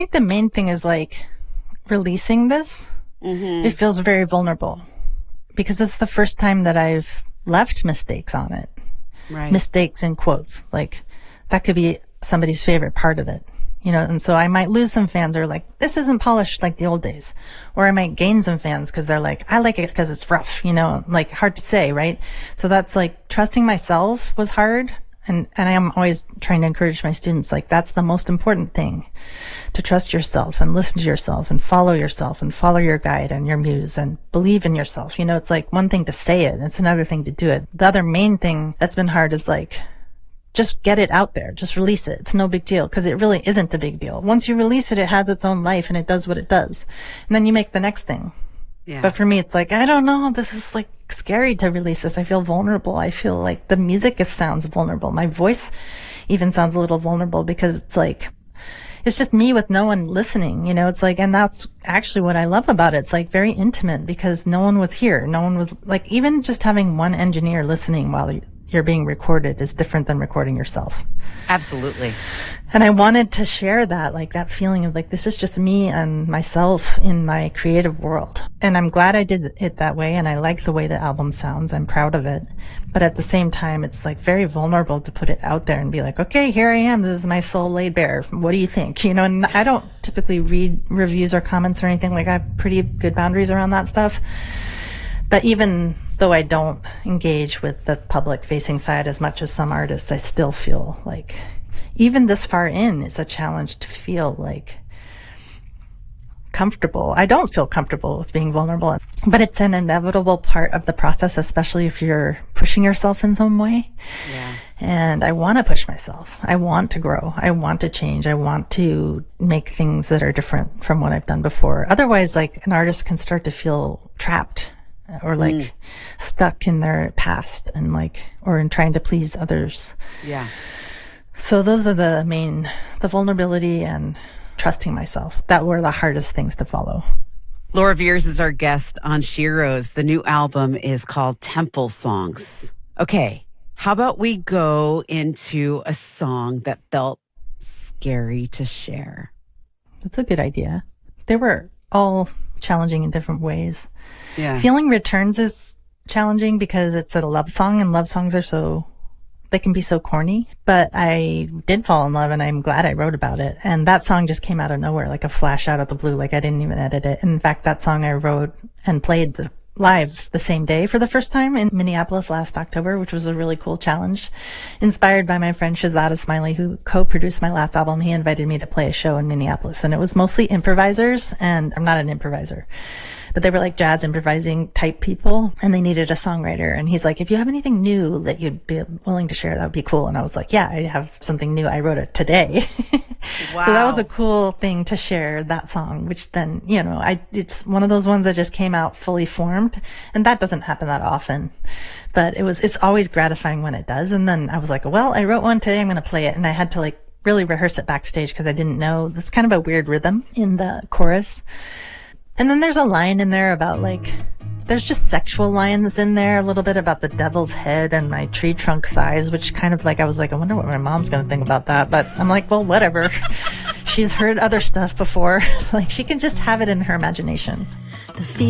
think the main thing is like releasing this. It feels very vulnerable because it's the first time that I've left mistakes on it. Right. Mistakes in quotes. Like that could be somebody's favorite part of it. You know, and so I might lose some fans or like, this isn't polished like the old days. Or I might gain some fans because they're like, I like it because it's rough, you know, like hard to say, right? So that's like trusting myself was hard. And I am always trying to encourage my students, like that's the most important thing, to trust yourself and listen to yourself and follow your guide and your muse and believe in yourself. You know, it's like one thing to say it. It's another thing to do it. The other main thing that's been hard is like, just get it out there. Just release it. It's no big deal because it really isn't a big deal. Once you release it, it has its own life and it does what it does. And then you make the next thing. Yeah. But for me, it's like, I don't know. This is like scary to release this. I feel vulnerable. I feel like the music sounds vulnerable. My voice even sounds a little vulnerable because it's like, it's just me with no one listening, you know, it's like, and that's actually what I love about it. It's like very intimate because no one was here. No one was like, even just having one engineer listening while you're being recorded is different than recording yourself. Absolutely. And I wanted to share that, like that feeling of like, this is just me and myself in my creative world. And I'm glad I did it that way. And I like the way the album sounds. I'm proud of it. But at the same time, it's like very vulnerable to put it out there and be like, okay, here I am. This is my soul laid bare. What do you think? You know, and I don't typically read reviews or comments or anything. Like I have pretty good boundaries around that stuff. But even though I don't engage with the public facing side as much as some artists, I still feel like even this far in, it's a challenge to feel like comfortable. I don't feel comfortable with being vulnerable, but it's an inevitable part of the process, especially if you're pushing yourself in some way. Yeah. And I want to push myself. I want to grow. I want to change. I want to make things that are different from what I've done before. Otherwise, like an artist can start to feel trapped or like stuck in their past and like, or in trying to please others. Yeah. So those are the vulnerability and trusting myself. That were the hardest things to follow. Laura Veirs is our guest on Sheroes. The new album is called Temple Songs. Okay. How about we go into a song that felt scary to share? That's a good idea. They were all challenging in different ways. Yeah. Feeling Returns is challenging because it's a love song and love songs are they can be so corny, but I did fall in love and I'm glad I wrote about it. And that song just came out of nowhere, like a flash out of the blue. Like I didn't even edit it. In fact, that song I wrote and played live the same day for the first time in Minneapolis last October, which was a really cool challenge. Inspired by my friend Shazada Smiley, who co-produced my last album. He invited me to play a show in Minneapolis and it was mostly improvisers, and I'm not an improviser, but they were like jazz improvising type people and they needed a songwriter. And he's like, if you have anything new that you'd be willing to share, that would be cool. And I was like, yeah, I have something new. I wrote it today. Wow. So that was a cool thing to share, that song, which then, you know, it's one of those ones that just came out fully formed, and that doesn't happen that often, but it's always gratifying when it does. And then I was like, well, I wrote one today, I'm going to play it. And I had to like really rehearse it backstage because I didn't know. It's kind of a weird rhythm in the chorus. And then there's a line in there about like, there's just sexual lines in there, a little bit about the devil's head and my tree trunk thighs, which kind of like, I was like, I wonder what my mom's going to think about that. But I'm like, well, whatever. She's heard other stuff before. So like, she can just have it in her imagination. The